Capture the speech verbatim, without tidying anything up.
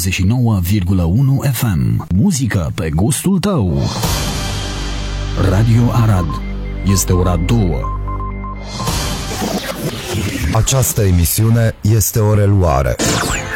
nouăzeci și nouă virgulă unu F M. Muzică pe gustul tău. Radio Arad. Este ora două. Această emisiune este o reluare.